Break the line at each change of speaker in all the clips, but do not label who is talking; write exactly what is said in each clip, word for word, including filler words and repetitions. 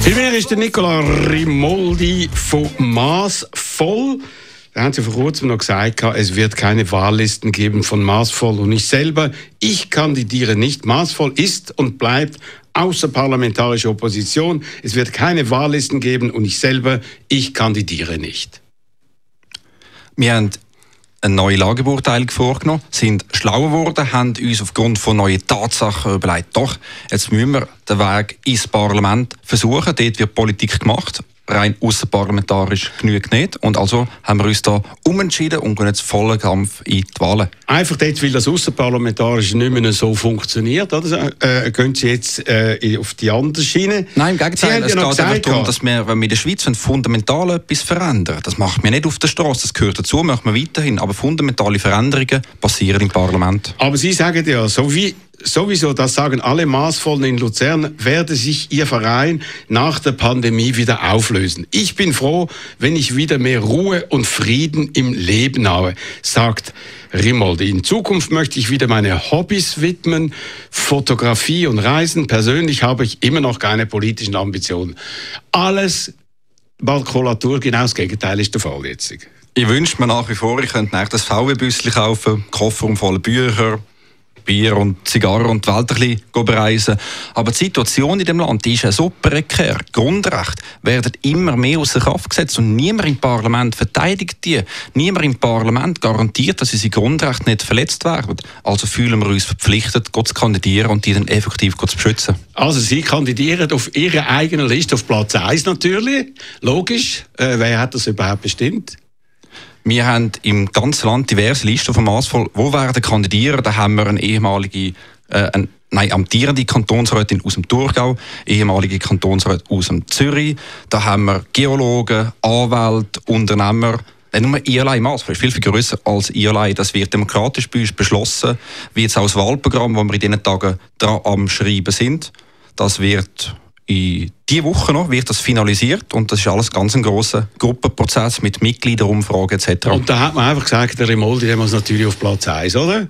Bei mir ist der Nicola Rimoldi von Maßvoll. Da haben Sie vor kurzem noch gesagt, es wird keine Wahllisten geben von Maßvoll. Und ich selber, ich kandidiere nicht. Maßvoll ist und bleibt außerparlamentarische Opposition. Es wird keine Wahllisten geben und ich selber, ich kandidiere nicht.
Wir haben eine neue Lagebeurteilung vorgenommen, sind schlauer geworden, haben uns aufgrund von neuen Tatsachen überlegt, doch, jetzt müssen wir den Weg ins Parlament versuchen. Dort wird Politik gemacht. Rein ausserparlamentarisch genügt nicht. Und also haben wir uns da umentschieden und gehen jetzt vollen Kampf in die Wahlen.
Einfach dort, weil das Ausserparlamentarische nicht mehr so funktioniert, oder? Äh, gehen Sie jetzt äh, auf die andere Schiene?
Nein, im Gegenteil. Es
ja
geht einfach darum, dass wir, wenn wir in der Schweiz fundamental etwas verändern, das machen wir nicht auf der Straße, das gehört dazu, machen wir weiterhin. Aber fundamentale Veränderungen passieren im Parlament.
Aber Sie sagen ja, so wie sowieso, das sagen alle Maßvollen in Luzern, werde sich Ihr Verein nach der Pandemie wieder auflösen. Ich bin froh, wenn ich wieder mehr Ruhe und Frieden im Leben habe, sagt Rimoldi. In Zukunft möchte ich wieder meine Hobbys widmen, Fotografie und Reisen. Persönlich habe ich immer noch keine politischen Ambitionen. Alles Makulatur, genau das Gegenteil ist der Fall jetzt.
Ich wünsche mir nach wie vor, ich könnte nach das V W-Büsschen kaufen, Koffer voller Bücher, Bier und Zigarren und die Welt ein bisschen bereisen. Aber die Situation in dem Land die ist ja so prekär. Grundrechte werden immer mehr außer Kraft gesetzt und niemand im Parlament verteidigt die. Niemand im Parlament garantiert, dass unsere Grundrechte nicht verletzt werden. Also fühlen wir uns verpflichtet, Gott zu kandidieren und die dann effektiv Gott zu beschützen.
Also Sie kandidieren auf Ihrer eigenen Liste auf Platz eins natürlich. Logisch. Äh, wer hat das überhaupt bestimmt?
Wir haben im ganzen Land diverse Listen von Maßvoll, wo werden kandidieren. Da haben wir eine ehemalige, äh, eine, nein, amtierende Kantonsrätin aus dem Thurgau, ehemalige Kantonsrätin aus dem Zürich. Da haben wir Geologen, Anwälte, Unternehmer. Nicht nur I L A Maßvoll ist viel, viel grösser als I L A. Das wird demokratisch bei uns beschlossen, wie jetzt auch das Wahlprogramm, das wir in diesen Tagen dran am Schreiben sind. Das wird in dieser Woche noch wird das finalisiert und das ist alles ganz ein grosser Gruppenprozess mit Mitgliederumfragen et cetera.
Und da hat man einfach gesagt, der Rimoldi, der muss natürlich auf Platz eins, oder?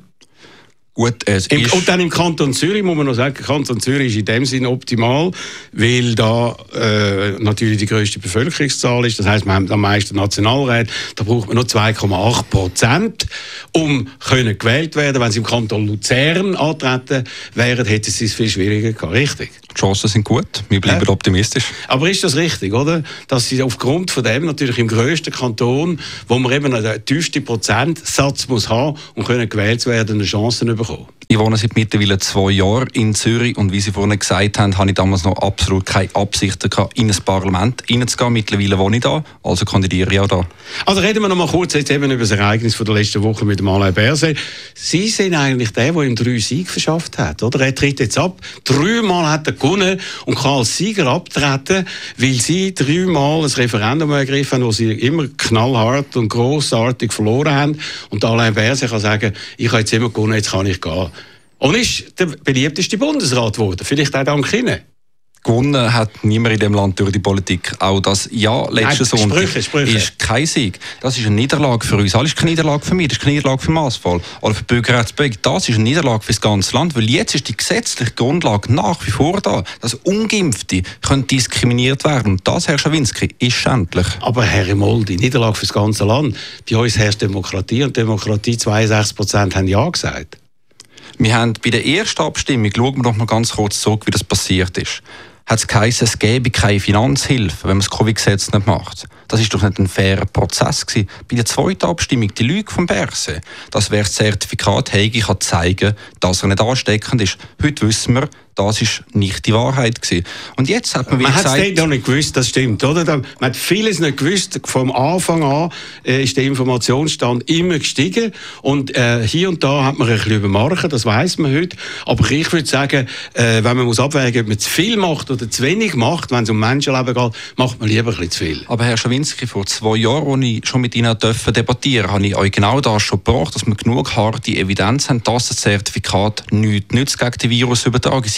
Gut, es
Im,
ist
und dann im Kanton Zürich muss man noch sagen, der Kanton Zürich ist in dem Sinne optimal, weil da äh, natürlich die grösste Bevölkerungszahl ist. Das heisst, wir haben am meisten Nationalräte. Da braucht man noch zwei Komma acht Prozent, um können gewählt werden. Wenn sie im Kanton Luzern antreten wären, hätten sie es viel schwieriger gehabt. Richtig?
Die Chancen sind gut. Wir bleiben ja optimistisch.
Aber ist das richtig, oder? Dass sie aufgrund von dem natürlich im grössten Kanton, wo man eben einen tiefsten Prozentsatz muss haben, um können gewählt zu werden, eine Chance bekommen.
Ich wohne seit mittlerweile zwei Jahren in Zürich und wie Sie vorhin gesagt haben, habe ich damals noch absolut keine Absichten gehabt, in ein Parlament reinzugehen. Mittlerweile wohne ich da, also kandidiere ich auch da.
Also reden wir noch mal kurz jetzt eben über das Ereignis von der letzten Woche mit dem Alain Berset. Sie sind eigentlich der, der ihm drei Siege verschafft hat, oder? Er tritt jetzt ab. Dreimal hat er gewonnen und kann als Sieger abtreten, weil Sie dreimal ein Referendum ergriffen haben, wo Sie immer knallhart und grossartig verloren haben. Und Alain Berset kann sagen, ich habe jetzt immer gewonnen, jetzt kann ich gehen. Und ist der beliebteste Bundesrat geworden. Vielleicht auch dank Ihnen.
Gewonnen hat niemand in diesem Land durch die Politik. Auch das Ja letzten Sonntag
Sprüche, Sprüche.
ist kein Sieg. Das ist eine Niederlage für uns. Das ist keine Niederlage für mich, das ist keine Niederlage für Maßvoll. Oder für die Bürgerrechtsbewegung. Das ist eine Niederlage für das ganze Land. Weil jetzt ist die gesetzliche Grundlage nach wie vor da, dass Ungeimpfte können diskriminiert werden. Und das, Herr Schawinski, ist schändlich.
Aber Herr Rimoldi, Niederlage für das ganze Land. Bei uns herrscht Demokratie und Demokratie, zweiundsechzig Prozent haben Ja gesagt.
Wir haben bei der ersten Abstimmung, schauen wir doch mal ganz kurz zurück, wie das passiert ist, hat es geheißen, es gäbe keine Finanzhilfe, wenn man das Covid-Gesetz nicht macht. Das ist doch nicht ein fairer Prozess gewesen. Bei der zweiten Abstimmung, die Lüge vom Berset, dass wer das Zertifikat Heigi kann zeigen, dass er nicht ansteckend ist. Heute wissen wir, das ist nicht die Wahrheit gewesen. Und jetzt hat man, wie
man
gesagt...
hat es noch nicht gewusst, das stimmt, oder? Man hat vieles nicht gewusst. Vom Anfang an äh, ist der Informationsstand immer gestiegen. Und äh, hier und da hat man ein bisschen übermarken, das weiss man heute. Aber ich würde sagen, äh, wenn man muss abwägen, ob man zu viel macht oder zu wenig macht, wenn es um Menschenleben geht, macht man lieber ein bisschen zu viel.
Aber Herr Schawinski, vor zwei Jahren, als ich schon mit Ihnen debattieren durfte, habe ich euch genau das schon gebracht, dass wir genug harte Evidenz haben, dass das Zertifikat nichts nützt gegen den Virusübertragung. Sie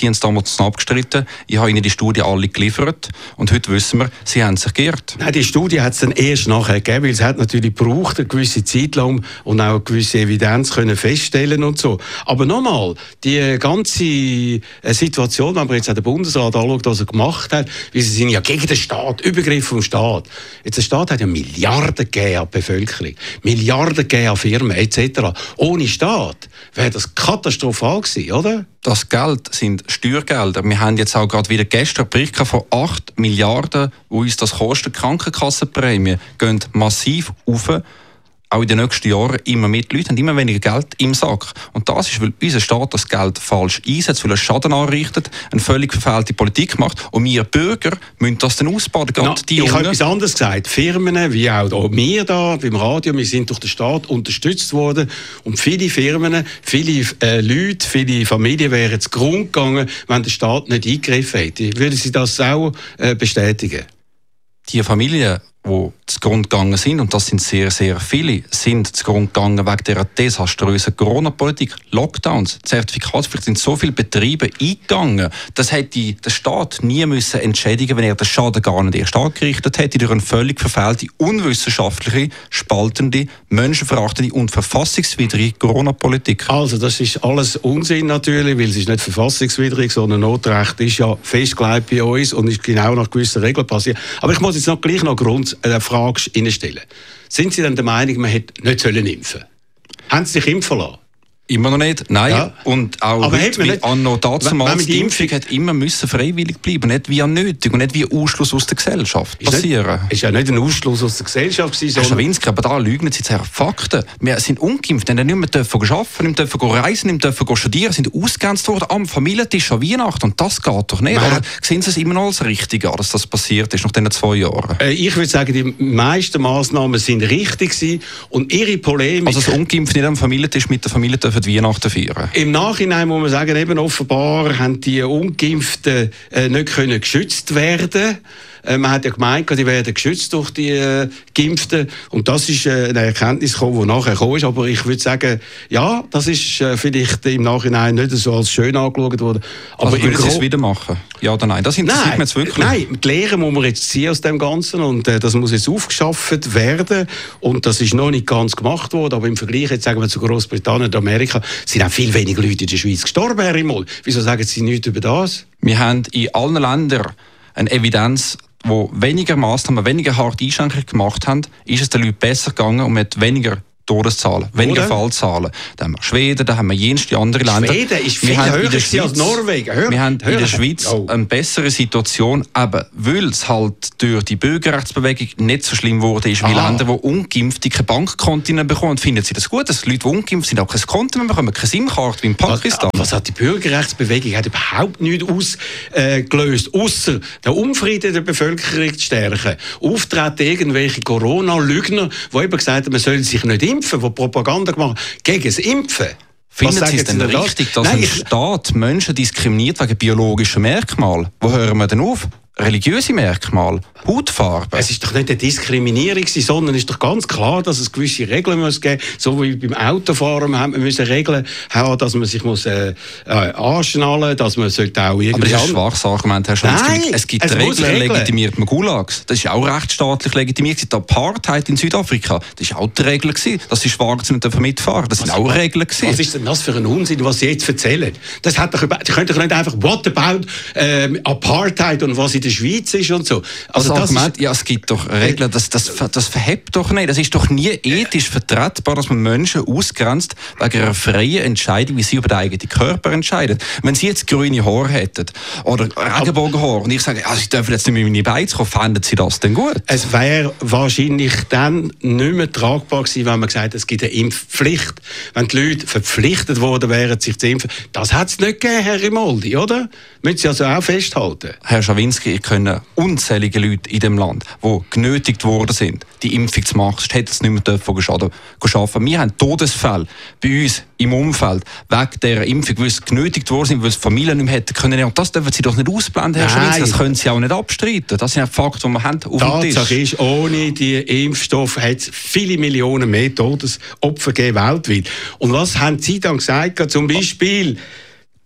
Sie haben es damals abgestritten. Ich habe Ihnen die Studie alle geliefert. Und heute wissen wir, Sie haben sich geirrt.
Nein, die Studie hat es dann erst nachher gegeben, weil es hat natürlich gebraucht, eine gewisse Zeit lang und auch eine gewisse Evidenz können feststellen und so. Aber nochmal, die ganze Situation, wenn man jetzt auch den Bundesrat anschaut, was er gemacht hat, weil sie sind ja gegen den Staat, Übergriff vom Staat. Jetzt, der Staat hat ja Milliarden gegeben an die Bevölkerung, Milliarden gegeben an Firmen et cetera. Ohne Staat wäre das katastrophal gewesen, oder?
Das Geld sind Steuergelder. Wir haben jetzt auch gerade wieder gestern einen Bericht von acht Milliarden, wo uns das kostet. Krankenkassenprämie gehen massiv auf. Auch in den nächsten Jahren immer mehr. Die Leute haben immer weniger Geld im Sack. Und das ist, weil unser Staat das Geld falsch einsetzt, weil er Schaden anrichtet, eine völlig verfehlte Politik macht. Und wir Bürger müssen das dann ausbaden.
No, ich habe etwas anderes gesagt. Firmen, wie auch da, wir da beim Radio, wir sind durch den Staat unterstützt worden. Und viele Firmen, viele äh, Leute, viele Familien wären zugrunde gegangen, wenn der Staat nicht eingegriffen hätte. Würden Sie das auch äh, bestätigen?
Die Familien, die zugrunde gegangen sind, und das sind sehr, sehr viele, sind zugrunde gegangen wegen dieser desaströsen Corona-Politik. Lockdowns, Zertifikatspflicht, sind so viele Betriebe eingegangen. Das hätte der Staat nie müssen entschädigen, wenn er den Schaden gar nicht erst angerichtet hätte, durch eine völlig verfehlte, unwissenschaftliche, spaltende, menschenverachtende und verfassungswidrige Corona-Politik.
Also, das ist alles Unsinn natürlich, weil es ist nicht verfassungswidrig, sondern Notrecht ist ja festgelegt bei uns und ist genau nach gewissen Regeln passiert. Aber ich muss jetzt noch gleich noch Grund eine Frage stellen. Sind Sie denn der Meinung, man hätte nicht impfen sollen? Haben Sie sich impfen lassen?
Immer noch nicht, nein. Ja. Und auch
aber
heute, wie anno dazumals, die Impfung hat immer müssen freiwillig bleiben, nicht wie nötig und nicht wie Ausschluss aus der Gesellschaft passieren.
Ist ja nicht ein Ausschluss aus der Gesellschaft gewesen,
Herr Schawinski, aber da lügen Sie jetzt Fakten. Wir sind ungeimpft, wir dürfen nicht mehr arbeiten, nicht mehr reisen, nicht mehr studieren, sind ausgegrenzt worden am Familientisch an Weihnachten und das geht doch nicht. Oder sehen Sie es immer noch als richtig an, dass das passiert ist nach diesen zwei Jahren?
Äh, ich würde sagen, die meisten Massnahmen sind richtig gewesen und Ihre Polemik...
Also das Ungeimpft nicht am Familientisch mit der Familie dürfen Weihnachten feiern?
Im Nachhinein muss man sagen, eben offenbar haben die Ungeimpften äh, nicht können geschützt werden. Äh, man hat ja gemeint, die werden geschützt durch die äh, Geimpften. Und das ist äh, eine Erkenntnis gekommen, die nachher gekommen ist. Aber ich würde sagen, ja, das ist äh, vielleicht im Nachhinein nicht so als schön angeschaut worden. Aber
also würden Sie es wieder machen? Ja oder nein? Das interessiert mich jetzt wirklich.
Nein, die Lehre muss man jetzt ziehen aus dem Ganzen. Und äh, das muss jetzt aufgeschafft werden. Und das ist noch nicht ganz gemacht worden. Aber im Vergleich jetzt, sagen wir, zu Großbritannien und Amerika sind auch viel weniger Leute in der Schweiz gestorben, Herr Immol. Wieso sagen Sie nichts über das?
Wir haben in allen Ländern eine Evidenz, wo weniger Massnahmen, weniger harte Einschränkungen gemacht haben, ist es den Leuten besser gegangen und mit weniger Todeszahlen, weniger
Oder?
Fallzahlen. Da haben wir Schweden, da haben wir jenste andere Länder.
Schweden ist viel höher als Norwegen. Hör,
wir haben
hör,
in der Schweiz
oh.
eine bessere Situation, eben weil es halt durch die Bürgerrechtsbewegung nicht so schlimm wurde, ist wie
Aha.
Länder, die Ungeimpfte keine Bankkonten bekommen. Finden Sie das gut, dass Leute, die ungeimpft sind, auch kein Konto mehr bekommen, keine SIM-Karte wie in Pakistan?
Was, was hat die Bürgerrechtsbewegung hat überhaupt nichts ausgelöst, äh, außer den Unfrieden der Bevölkerung zu stärken. Auftreten irgendwelche Corona-Lügner, die eben gesagt haben, man soll sich nicht impfen, die Propaganda gemacht gegen das Impfen.
Finden Sie es denn richtig, dass Nein, ein Staat Menschen diskriminiert wegen biologischen Merkmalen? Wo hören wir denn auf? Religiöse Merkmale, Hautfarbe.
Es ist doch nicht eine Diskriminierung, sondern es ist doch ganz klar, dass es gewisse Regeln muss geben muss. So wie beim Autofahren haben wir müssen Regeln haben, dass man sich muss, äh, äh, anschnallen muss, dass man sollte auch irgendwie...
Aber das ist ein schwaches Argument, Herr Scholz.
Nein,
es gibt
es
Regeln,
Regeln,
legitimiert man Gulags. Das ist auch rechtsstaatlich legitimiert. Die Apartheid in Südafrika, das war auch die Regel. Dass die Schwarzen nicht mitfahren dürfen. Das sind auch Regeln.
Was ist denn das für ein Unsinn, was Sie jetzt erzählen? Das hat doch, Sie können doch nicht einfach «What about ähm, Apartheid» und was in der Schweiz ist und so.
Also das Argument, ist, ja, es gibt doch Regeln, das, das, das verhebt doch nicht. Das ist doch nie ethisch vertretbar, dass man Menschen ausgrenzt wegen einer freien Entscheidung, wie sie über den eigenen Körper entscheiden. Wenn Sie jetzt grüne Haare hätten oder Regenbogenhaare und ich sage, also ich darf jetzt nicht mehr in meine Beine kommen, fänden Sie das denn gut?
Es wäre wahrscheinlich dann nicht mehr tragbar gewesen, wenn man gesagt hat, es gibt eine Impfpflicht. Wenn die Leute verpflichtet worden wären, sich zu impfen. Das hat es nicht gegeben, Herr Rimoldi, oder? Müssen Sie also auch festhalten.
Herr Schawinski, ich kenne unzählige Leute in dem Land, die genötigt worden sind, die Impfung zu machen. Sonst hätten sie nicht mehr dürfen arbeiten. Wir haben Todesfälle bei uns im Umfeld wegen dieser Impfung, weil sie genötigt worden sind, weil sie Familien nicht mehr hätten können. Und das dürfen Sie doch nicht ausblenden, Herr Schawinski. Das können Sie auch nicht abstreiten. Das sind Fakten, die wir haben auf dem Tisch.
Tatsache ist, ohne die Impfstoffe hat es viele Millionen mehr Todesopfer gegeben weltweit. Und was haben Sie dann gesagt? Zum Beispiel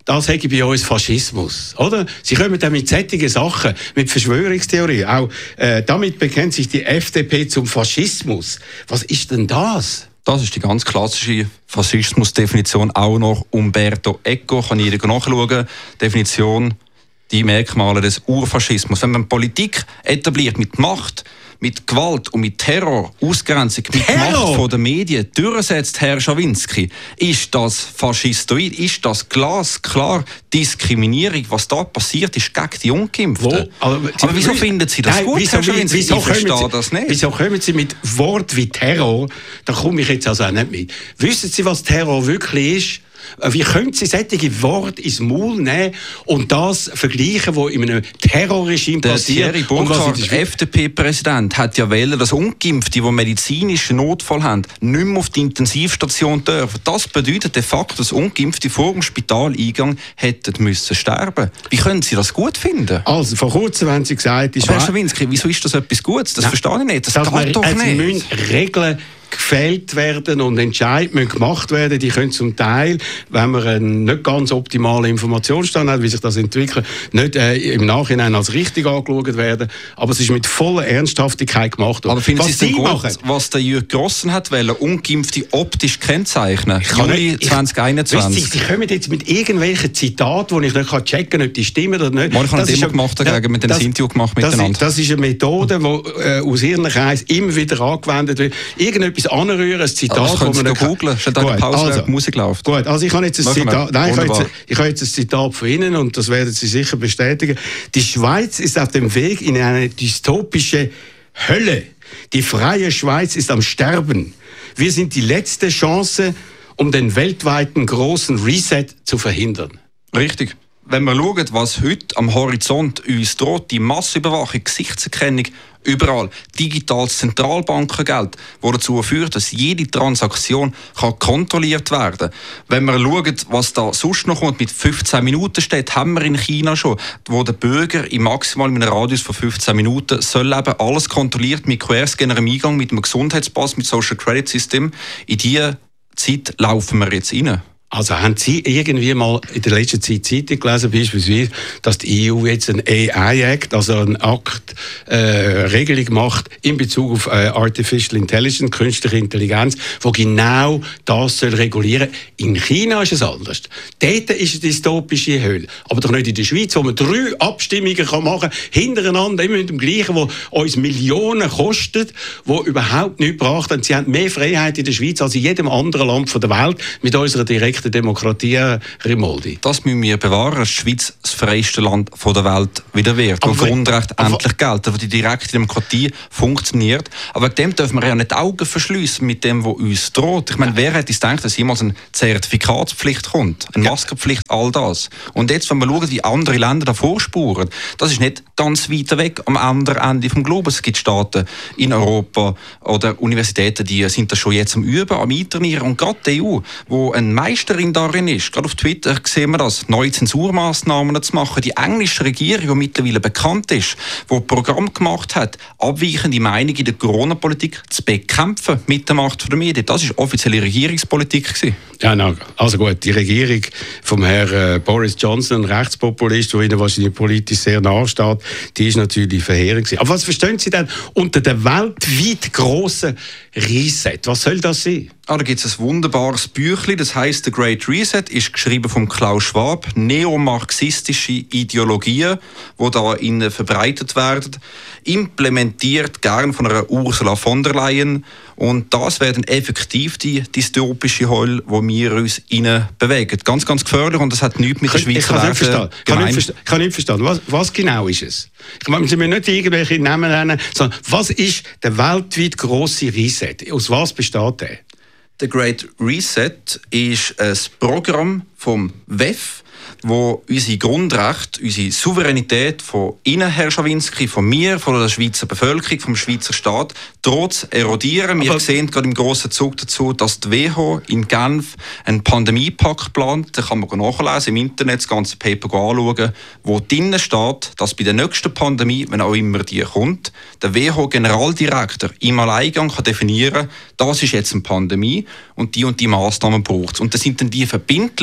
das sage ich bei uns Faschismus, oder? Sie kommen dann mit solchen Sachen, mit Verschwörungstheorien. Auch äh, damit bekennt sich die F D P zum Faschismus. Was ist denn das?
Das ist die ganz klassische Faschismusdefinition, auch noch Umberto Eco, kann jeder nachschauen. Definition, die Merkmale des Urfaschismus. Wenn man Politik etabliert mit Macht, mit Gewalt und mit Terror, Ausgrenzung, mit
Terror?
Macht von den Medien durchsetzt, Herr Schawinski, ist das faschistoid, ist das glasklar Diskriminierung. Was da passiert, ist gegen die Ungeimpften.
Wo?
Aber, Aber wieso finden Sie das
Nein,
gut,
wieso,
Herr Schawinski?
Wieso
ich verstehe
Sie,
das nicht.
Wieso kommen Sie mit Wort wie Terror? Da komme ich jetzt also auch nicht mit. Wissen Sie, was Terror wirklich ist? Wie können Sie solche Worte ins Maul nehmen und das vergleichen, was in einem Terrorregime
der
passiert?
Thierry Burkhardt, F D P-Präsident, hat ja wählen, dass Ungeimpfte, die medizinischen Notfall haben, nicht mehr auf die Intensivstation dürfen. Das bedeutet de facto, dass Ungeimpfte vor dem Spitaleingang hätten müssen sterben. Wie können Sie das gut finden?
Also, vor kurzem haben Sie gesagt...
Herr Schawinski, wieso ist das etwas Gutes? Das Nein, verstehe ich nicht. Das
geht
man,
doch
nicht.
Müssen Regeln gefällt werden und Entscheidungen müssen gemacht werden. Die können zum Teil, wenn man einen nicht ganz optimalen Informationsstand hat, wie sich das entwickelt, nicht äh, im Nachhinein als richtig angeschaut werden. Aber es ist mit voller Ernsthaftigkeit gemacht.
Aber finden
was
Sie es gut,
machen,
was der Jürg Grossen hat wollen, Ungeimpfte optisch kennzeichnen?
Juli
zwanzig einundzwanzig.
Sie, Sie kommen jetzt mit irgendwelchen Zitaten, die ich nicht checken kann, ob die stimmen oder nicht.
Morgen habe ich eine Demo gemacht dagegen, mit dem Interview gemacht miteinander.
Das, das ist eine Methode, die äh, aus Ihren Kreis immer wieder angewendet wird. Irgendetwas anrühren, ein Zitat,
das können Sie
wo man
googeln, statt eine Pause, also, Musik läuft.
Gut, also ich habe jetzt ein Zitat, nein, ich habe jetzt, ich habe jetzt ein Zitat von Ihnen und das werden Sie sicher bestätigen. Die Schweiz ist auf dem Weg in eine dystopische Hölle. Die freie Schweiz ist am Sterben. Wir sind die letzte Chance, um den weltweiten großen Reset zu verhindern.
Richtig. Wenn wir schauen, was heute am Horizont uns droht, die Massenüberwachung, Gesichtserkennung, überall, digitales Zentralbankengeld, das dazu führt, dass jede Transaktion kann kontrolliert werden kann. Wenn wir schauen, was da sonst noch kommt, mit fünfzehn Minuten steht, haben wir in China schon, wo der Bürger im maximal in einem Radius von fünfzehn Minuten soll eben alles kontrolliert mit Q R-Scanner im Eingang, mit einem Gesundheitspass, mit Social Credit System. In diese Zeit laufen wir jetzt rein.
Also haben Sie irgendwie mal in der letzten Zeit Zeitung gelesen, beispielsweise, dass die E U jetzt einen A I-Act, also einen Akt, äh, Regelung macht in Bezug auf äh, Artificial Intelligence, künstliche Intelligenz, wo genau das soll regulieren. In China ist es anders. Dort ist eine dystopische Hölle. Aber doch nicht in der Schweiz, wo man drei Abstimmungen kann machen kann, hintereinander, immer mit dem Gleichen, wo uns Millionen kostet, wo überhaupt nichts gebracht hat. Sie haben mehr Freiheit in der Schweiz als in jedem anderen Land der Welt mit unserer direkten der Demokratie, Rimoldi.
Das müssen wir bewahren, dass die Schweiz das freiste Land der Welt wieder wird. Wo Grundrechte endlich gelten, wo die direkte Demokratie funktioniert. Aber wegen dem dürfen wir ja nicht die Augen verschliessen mit dem, was uns droht. Ich meine, wer hätte gedacht, dass jemals eine Zertifikatspflicht kommt? Eine Maskenpflicht, all das. Und jetzt, wenn wir schauen, wie andere Länder da vorspuren, das ist nicht ganz weit weg am anderen Ende des Globus. Es gibt Staaten in Europa oder Universitäten, die sind da schon jetzt am Üben, am Eintrainieren. Und gerade die E U, wo ein Meister darin ist. Gerade auf Twitter sehen wir das, neue Zensurmaßnahmen zu machen. Die englische Regierung, die mittlerweile bekannt ist, die ein Programm gemacht hat, abweichende Meinungen in der Corona-Politik zu bekämpfen mit der Macht der Medien. Das war offizielle Regierungspolitik gewesen.
Ja, no, also gut, die Regierung vom Herrn äh, Boris Johnson, ein Rechtspopulist, der Ihnen wahrscheinlich politisch sehr nahe steht, die ist natürlich verheerend gewesen. Aber was verstehen Sie denn unter der weltweit grossen Reset? Was soll das sein?
Ah, da gibt es ein wunderbares Büchlein, das heisst «The Great Reset», ist geschrieben von Klaus Schwab. Neomarxistische Ideologien, die da innen verbreitet werden, implementiert gern von einer Ursula von der Leyen. Und das wäre dann effektiv die dystopische Hölle, wo wir uns innen bewegen. Ganz, ganz gefährlich und das hat nichts mit der Schweizer Werte gemein.
Ich kann nicht verstehen. Was, was genau ist es? Ich meine, Sie müssen nicht irgendwelche Namen nennen, sondern was ist der weltweit grosse Reset? Aus was besteht der?
Der Great Reset ist ein Programm vom W E F, wo unsere Grundrechte, unsere Souveränität von Ihnen, Herr Schawinski, von mir, von der Schweizer Bevölkerung, vom Schweizer Staat, droht zu erodieren. Wir Aber sehen gerade im grossen Zug dazu, dass die W H O in Genf einen Pandemiepakt plant. Da kann man nachlesen im Internet, das ganze Paper anschauen, wo drinnen steht, dass bei der nächsten Pandemie, wenn auch immer die kommt, der W H O-Generaldirektor im Alleingang kann definieren, das ist jetzt eine Pandemie und die und die Massnahmen braucht es. Und das sind dann die verbindlich,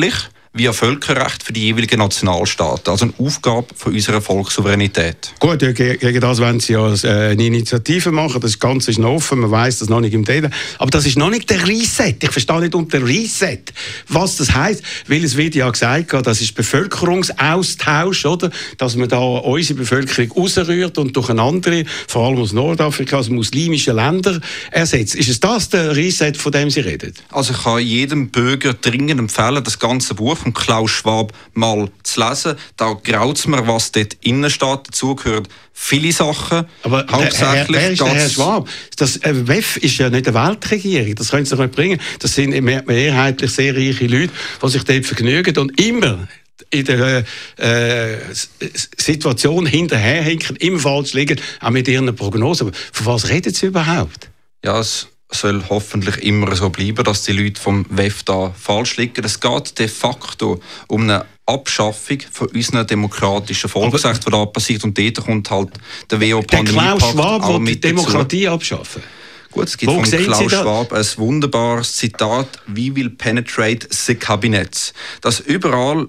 via Völkerrecht für die jeweiligen Nationalstaaten. Also eine Aufgabe von unserer Volkssouveränität.
Gut, ja, gegen das wollen Sie ja eine Initiative machen. Das Ganze ist noch offen, man weiss das noch nicht im Detail. Aber das ist noch nicht der Reset. Ich verstehe nicht unter Reset, was das heisst. Weil es wird ja gesagt, das ist Bevölkerungsaustausch, oder? Dass man da unsere Bevölkerung rausrührt und durch eine andere, vor allem aus Nordafrika, aus muslimischen Ländern ersetzt. Ist es das der Reset, von dem Sie reden?
Also ich kann jedem Bürger dringend empfehlen, das ganze Buch von Klaus Schwab mal zu lesen. Da graut es mir, was dort innen steht. Dazu gehört viele Sachen.
Aber
hauptsächlich
Herr, wer ist der Herr Schwab? Das äh, W E F ist ja nicht eine Weltregierung. Das können Sie doch nicht bringen. Das sind mehrheitlich sehr reiche Leute, die sich dort vergnügen und immer in der äh, Situation hinterherhinken, immer falsch liegen, auch mit ihren Prognosen. Aber von was reden Sie überhaupt?
Ja, es soll hoffentlich immer so bleiben, dass die Leute vom W E F da falsch liegen. Es geht de facto um eine Abschaffung von unseren demokratischen Volksrechten, die da passiert. Und dort kommt halt der W O-Pandemie-Pakt
auch mit. Der Klaus Schwab will die Demokratie dazu abschaffen.
Gut, es gibt Wo von Klaus Schwab ein wunderbares Zitat: «We will penetrate the cabinets». Dass überall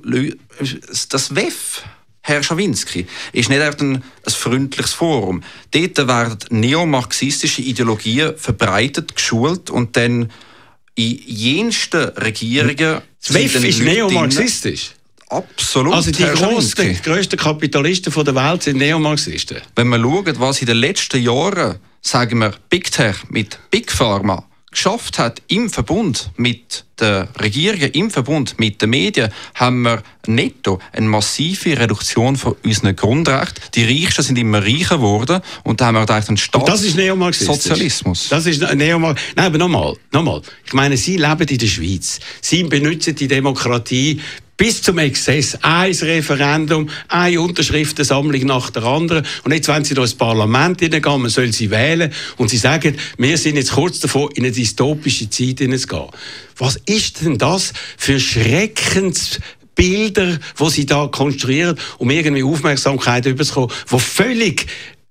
das W E F, Herr Schawinski, ist nicht ein, ein freundliches Forum. Dort werden neomarxistische Ideologien verbreitet, geschult und dann in jensten Regierungen...
Das W E F ist neomarxistisch?
Absolut.
Also die grössten, grössten Kapitalisten der Welt sind Neomarxisten?
Wenn man schaut, was in den letzten Jahren, sagen wir, Big Tech mit Big Pharma geschafft hat, im Verbund mit den Regierungen, im Verbund mit den Medien, haben wir netto eine massive Reduktion von unseren Grundrechten. Die Reichsten sind immer reicher geworden und da haben wir gedacht, einen
Staatssozialismus. Das ist Neomarxistisch. Nein, aber nochmal, nochmal. Ich meine, Sie leben in der Schweiz. Sie benutzen die Demokratie bis zum Exzess. Ein Referendum, eine Unterschriftensammlung nach der anderen. Und jetzt wollen Sie da ins Parlament hineingehen, man soll sie wählen. Und Sie sagen, wir sind jetzt kurz davor, in eine dystopische Zeit hineinzugehen. Was ist denn das für Schreckensbilder, die Sie da konstruieren, um irgendwie Aufmerksamkeit überzukommen, die völlig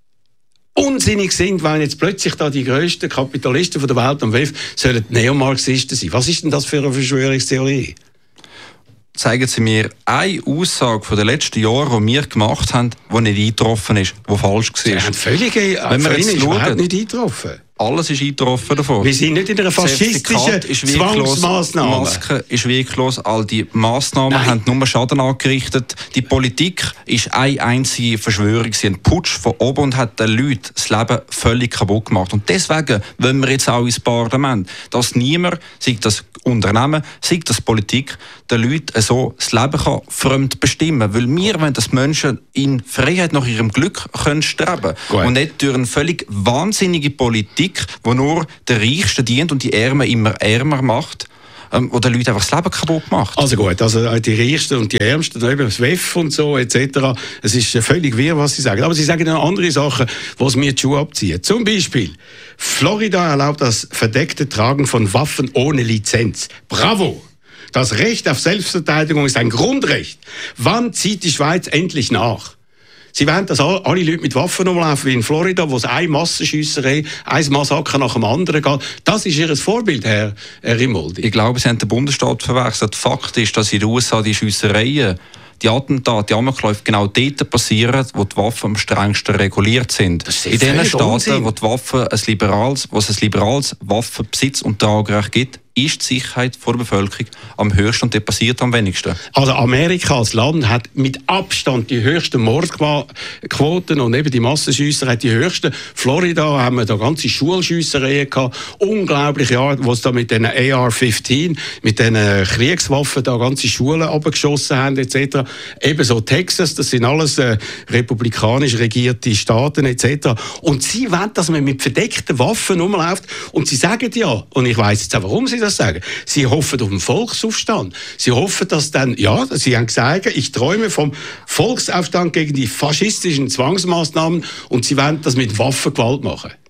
unsinnig sind, wenn jetzt plötzlich da die grössten Kapitalisten der Welt am W E F sollen Neomarxisten sein. Was ist denn das für eine Verschwörungstheorie?
Zeigen Sie mir eine Aussage von den letzten Jahren, die wir gemacht haben, die nicht eingetroffen ist, die falsch war.
Sie haben völlig, Wenn wir jetzt schauen, nicht eingetroffen.
Alles ist eingetroffen davon.
Wir sind nicht in einer faschistischen Zwangsmaßnahme.
Maske ist wirklos. All die Massnahmen
Nein.
haben nur Schaden angerichtet. Die Politik ist eine einzige Verschwörung. Sie ein Putsch von oben und hat den Leuten das Leben völlig kaputt gemacht. Und deswegen wollen wir jetzt auch ins Parlament, dass niemand, sei das Unternehmen, sei das Politik, den Leuten so das Leben kann fremd bestimmen kann. Weil wir wollen, dass Menschen in Freiheit nach ihrem Glück können streben können. Und nicht durch eine völlig wahnsinnige Politik, die nur den Reichsten dient und die Ärmen immer ärmer macht, ähm, wo den Leuten einfach das Leben kaputt macht.
Also gut, also die Reichsten und die Ärmsten, eben das W E F und so et cetera. Es ist völlig wirr, was Sie sagen. Aber Sie sagen noch andere Sachen, was mir die Schuhe abziehen. Zum Beispiel, Florida erlaubt das verdeckte Tragen von Waffen ohne Lizenz. Bravo! Das Recht auf Selbstverteidigung ist ein Grundrecht. Wann zieht die Schweiz endlich nach? Sie wollen, dass alle Leute mit Waffen rumlaufen, wie in Florida, wo es eine Massenschiesserei, ein Massaker nach dem anderen geht. Das ist Ihr Vorbild, Herr Rimoldi.
Ich glaube, Sie haben den Bundesstaat verwechselt. Fakt ist, dass in den U S A die Schiessereien, die Attentate, die Amokläufe genau dort passieren, wo die Waffen am strengsten reguliert sind. In den Staaten, Unsinn. wo die Waffen ein liberales, wo es ein liberales Waffenbesitz- und Tragerecht gibt, ist die Sicherheit der Bevölkerung am höchsten und das passiert am wenigsten.
Also Amerika als Land hat mit Abstand die höchsten Mordquoten und eben die Massenschiesserei die höchsten. Florida haben wir da ganze Schulschiessereien gehabt, unglaubliche Art, wo es da mit den A R fünfzehn, mit den Kriegswaffen da ganze Schulen abgeschossen haben et cetera. Ebenso Texas, das sind alles äh, republikanisch regierte Staaten et cetera. Und sie wollen, dass man mit verdeckten Waffen rumläuft und sie sagen ja, und ich weiss jetzt auch, warum sie das sagen. Sie hoffen auf einen Volksaufstand. Sie hoffen, dass dann, ja, sie haben gesagt, ich träume vom Volksaufstand gegen die faschistischen Zwangsmaßnahmen und sie wollen das mit Waffengewalt machen.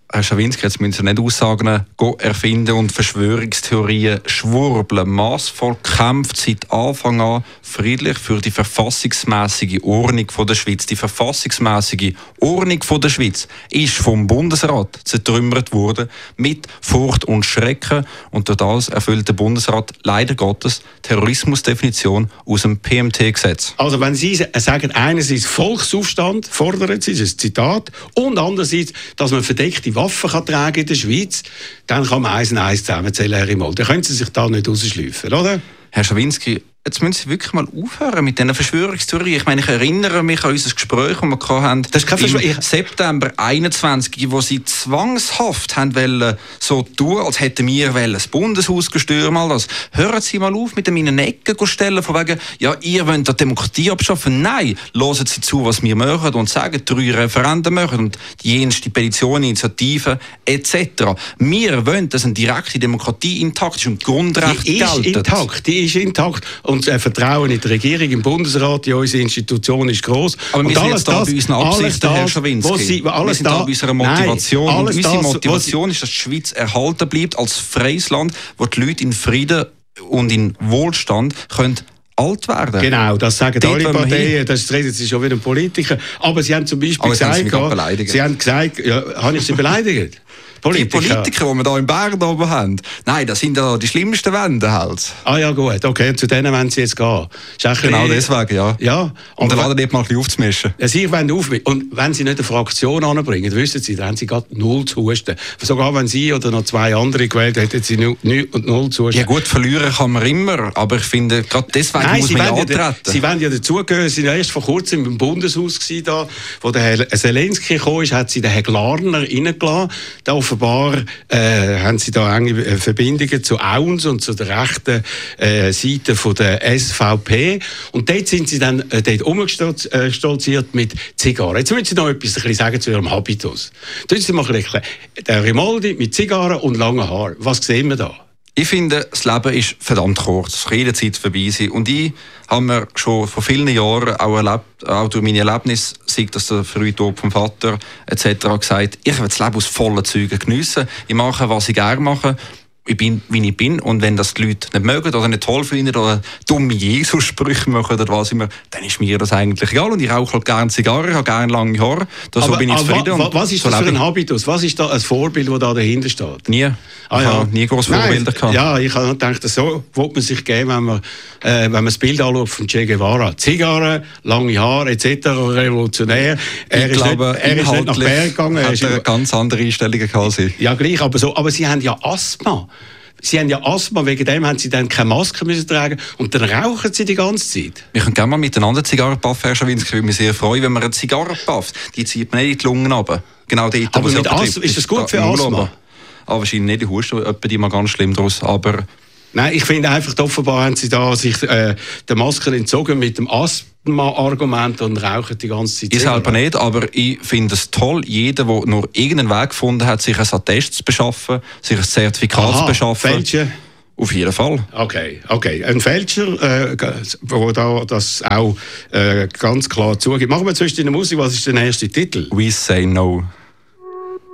Herr Schawinski, jetzt müssen Sie nicht Aussagen erfinden und Verschwörungstheorien schwurbeln. Massvoll kämpft seit Anfang an friedlich für die verfassungsmäßige Ordnung der Schweiz. Die verfassungsmäßige Ordnung der Schweiz ist vom Bundesrat zertrümmert worden mit Furcht und Schrecken. Und durch das erfüllt der Bundesrat leider Gottes Terrorismusdefinition aus dem P M T-Gesetz.
Also wenn Sie sagen, einerseits Volksaufstand fordern Sie, das ist ein Zitat, und andererseits, dass man verdeckte Waffen kann tragen in der Schweiz, dann kann man eins und eins zusammenzählen, Herr Rimol. Dann können Sie sich da nicht rausschleifen, oder?
Herr Schawinski, jetzt müssen Sie wirklich mal aufhören mit diesen Verschwörungstheorien. Ich meine, ich erinnere mich an unser Gespräch, das wir hatten das ist im September einundzwanzig, wo Sie zwangshaft haben wollen, so tun, als hätten wir das Bundeshaus gestürmt. Das. Hören Sie mal auf, mit dem in eine Ecke stellen, von wegen, ja, ihr wollt die Demokratie abschaffen. Nein, hören Sie zu, was wir machen und sagen, drei Referenden machen und die jenste Petition, Initiative et cetera. Wir wollen, dass eine direkte Demokratie intakt ist und Grundrechte
die ist
gelten.
Intakt, die ist intakt. Und das Vertrauen in die Regierung, im Bundesrat, in unsere Institution ist gross.
Aber wir
und
sind
alles
jetzt da
das,
bei unseren Absichten,
das,
Herr Schawinski.
Sie, alles
wir sind
da,
da bei unserer Motivation.
Nein,
und unsere
das,
Motivation ist, dass die Schweiz erhalten bleibt als freies Land, wo die Leute in Frieden und in Wohlstand können alt werden.
Genau, das sagen
Dort
alle Parteien, das reden Sie schon wieder um Politiker. Aber Sie haben zum Beispiel
Aber
gesagt,
Sie,
Sie, Sie haben gesagt, ja, habe ich Sie beleidigt?
Politiker. Die Politiker, die wir hier in Bern oben haben, nein, das sind ja die schlimmsten Wände halt.
Ah ja gut, okay, und zu denen wollen Sie jetzt gehen.
Genau deswegen, ja.
ja
und dann laden nicht mal ein bisschen aufzumischen.
Ja, Sie wollen aufmischen. Und wenn Sie nicht eine Fraktion anbringen, wissen Sie, dann haben Sie gerade null zu husten. Sogar wenn Sie oder noch zwei andere gewählt hätten, Sie null, null zu husten.
Ja gut, verlieren kann man immer, aber ich finde, gerade deswegen nein, muss Sie man ja antreten.
Ja, Sie wollen ja dazugehören. Sie waren erst vor kurzem im Bundeshaus gewesen, da, wo der Herr Zelensky gekommen ist, hat Sie den Herrn Glarner reingelassen. Da offenbar äh, haben Sie da enge Verbindungen zu A U N S und zu der rechten äh, Seite von der S V P. Und dort sind Sie dann äh, dort umgestolziert mit Zigarren. Jetzt müssen Sie noch etwas ein bisschen sagen zu Ihrem Habitus. Tun Sie mal ein bisschen. Der Grimaldi mit Zigarren und langen Haaren. Was sehen wir da?
Ich finde, das Leben ist verdammt kurz. Es kann jederzeit vorbei sein. Und ich habe mir schon vor vielen Jahren auch, erlebt, auch durch meine Erlebnisse, sei das der frühe Tod vom Vater et cetera, gesagt, ich will das Leben aus vollen Zügen geniessen. Ich mache, was ich gerne mache. Ich bin, wie ich bin. Und wenn das die Leute nicht mögen oder nicht toll finden oder dumme Jesus-Sprüche machen oder was immer, dann ist mir das eigentlich egal. Und ich rauche halt gerne Zigarren, ich habe gerne lange Haare. Da so bin ich zufrieden.
Wa, wa, was ist so das für ein Habitus? Was ist da ein Vorbild, das da dahinter steht?
Nie.
Ah,
ich
ja.
habe nie große Vorbilder gehabt.
Ja, ich habe gedacht, so will man sich geben, wenn man, äh, wenn man das Bild anschaut von Che Guevara. Zigarren, lange Haare et cetera, revolutionär. Er
ich
ist
glaube,
nicht, er ist nicht nach Bern gegangen. Er
hat eine ganz andere Einstellungen gehabt.
Ja, gleich, aber, so, aber Sie haben ja Asthma. Sie haben ja Asthma, wegen dem haben Sie dann keine Maske müssen tragen und dann rauchen Sie die ganze Zeit.
Wir können gerne mal miteinander Zigarren puffen, Herr Schawinski. Ich würde mich sehr freuen, wenn man eine Zigarre pufft. Die zieht man nicht in die Lungen runter. Genau dort,
aber mit Asthma, ist das gut für Asthma?
Aber wahrscheinlich nicht, die Husten, die mal ganz schlimm draus, aber...
Nein, ich finde einfach, offenbar haben Sie da sich äh, der Masken entzogen mit dem Asthma-Argument und rauchen die ganze Zeit.
Ich selber nicht, aber ich finde es toll, jeder, der nur irgendeinen Weg gefunden hat, sich ein Attest zu beschaffen, sich ein Zertifikat
Aha,
zu beschaffen.
Fälschen.
Auf jeden Fall.
Okay, okay. Ein Fälscher, äh, wo da das auch äh, ganz klar zugibt. Machen wir zwischen der Musik, was ist der nächste Titel?
We Say No.